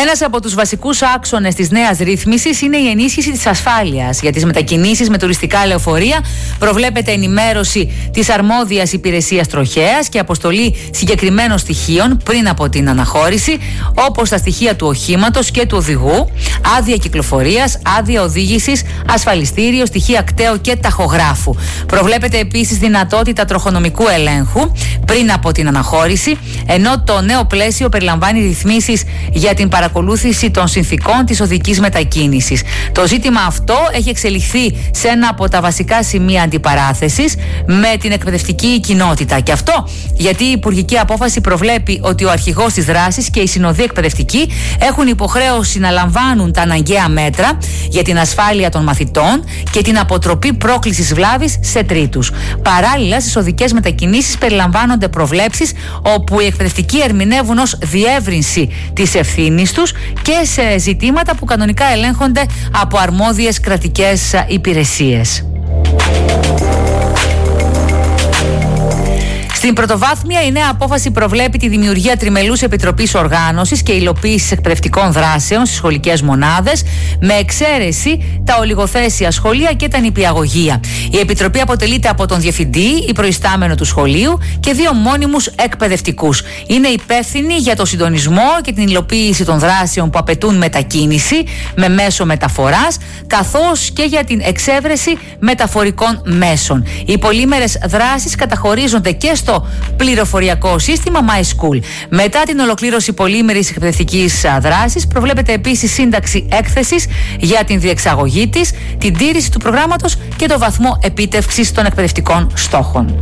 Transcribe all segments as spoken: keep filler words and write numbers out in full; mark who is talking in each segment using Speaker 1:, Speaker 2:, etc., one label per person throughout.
Speaker 1: Ένας από τους βασικούς άξονες της νέας ρύθμισης είναι η ενίσχυση της ασφάλειας. Για τις μετακινήσεις με τουριστικά λεωφορεία προβλέπεται ενημέρωση της αρμόδιας υπηρεσίας τροχέας και αποστολή συγκεκριμένων στοιχείων πριν από την αναχώρηση, όπως τα στοιχεία του οχήματος και του οδηγού, άδεια κυκλοφορίας, άδεια οδήγησης, ασφαλιστήριο, στοιχεία κταίου και ταχογράφου. Προβλέπεται επίσης δυνατότητα τροχονομικού ελέγχου πριν από την αναχώρηση, ενώ το νέο πλαίσιο περιλαμβάνει ρυθμίσεις για την παρακολούθηση των συνθηκών της οδικής μετακίνησης. Το ζήτημα αυτό έχει εξελιχθεί σε ένα από τα βασικά σημεία αντιπαράθεσης με την εκπαιδευτική κοινότητα. Και αυτό γιατί η υπουργική απόφαση προβλέπει ότι ο αρχηγός της δράσης και οι συνοδοί εκπαιδευτικοί έχουν υποχρέωση να λαμβάνουν τα αναγκαία μέτρα για την ασφάλεια των μαθητών και την αποτροπή πρόκλησης βλάβης σε τρίτους. Παράλληλα, στις οδικές μετακινήσεις περιλαμβάνονται προβλέψεις όπου οι εκπαιδευτικοί ερμηνεύουν ως διεύρυνση της ευθύνης τους και σε ζητήματα που κανονικά ελέγχονται από αρμόδιες κρατικές υπηρεσίες. Στην πρωτοβάθμια, η νέα απόφαση προβλέπει τη δημιουργία τριμελούς επιτροπής οργάνωσης και υλοποίησης εκπαιδευτικών δράσεων στις σχολικές μονάδες, με εξαίρεση τα ολιγοθέσια σχολεία και τα νηπιαγωγεία. Η επιτροπή αποτελείται από τον διευθυντή ή προϊστάμενο του σχολείου και δύο μόνιμους εκπαιδευτικούς. Είναι υπεύθυνοι για το συντονισμό και την υλοποίηση των δράσεων που απαιτούν μετακίνηση με μέσο μεταφοράς, καθώς και για την εξέβρεση μεταφορικών μέσων. Οι πολύμερες δράσεις καταχωρίζονται και στο το πληροφοριακό σύστημα MySchool. Μετά την ολοκλήρωση πολύμερης εκπαιδευτικής δράσης, προβλέπεται επίσης σύνταξη έκθεσης για την διεξαγωγή της, την τήρηση του προγράμματος και το βαθμό επίτευξης των εκπαιδευτικών στόχων.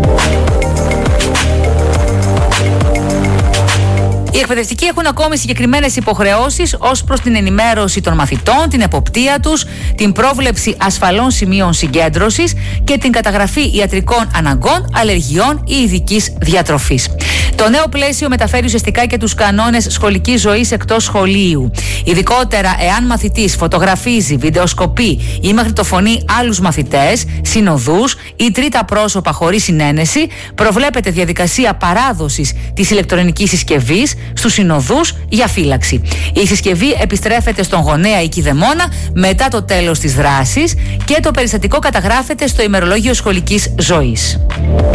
Speaker 1: Οι εκπαιδευτικοί έχουν ακόμη συγκεκριμένες υποχρεώσεις ως προς την ενημέρωση των μαθητών, την εποπτεία τους, την πρόβλεψη ασφαλών σημείων συγκέντρωσης και την καταγραφή ιατρικών αναγκών, αλλεργιών ή ειδικής διατροφής. Το νέο πλαίσιο μεταφέρει ουσιαστικά και τους κανόνες σχολικής ζωής εκτός σχολείου. Ειδικότερα, εάν μαθητής φωτογραφίζει, βιντεοσκοπεί ή μαγνητοφωνεί άλλους μαθητές, συνοδούς ή τρίτα πρόσωπα χωρίς συνένεση, προβλέπεται διαδικασία παράδοσης της ηλεκτρονικής συσκευής στους συνοδούς για φύλαξη. Η συσκευή επιστρέφεται στον γονέα ή κηδεμόνα μετά το τέλος της δράσης και το περιστατικό καταγράφεται στο ημερολόγιο σχολικής ζωής.